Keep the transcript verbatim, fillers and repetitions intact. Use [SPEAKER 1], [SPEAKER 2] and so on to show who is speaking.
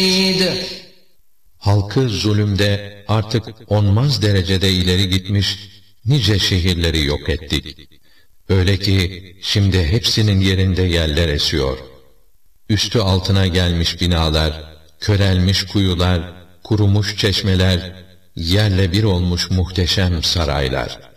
[SPEAKER 1] Halkı zulümde artık onmaz derecede ileri gitmiş, nice şehirleri yok ettik. Öyle ki şimdi hepsinin yerinde yerler esiyor. Üstü altına gelmiş binalar, körelmiş kuyular, kurumuş çeşmeler, yerle bir olmuş muhteşem saraylar.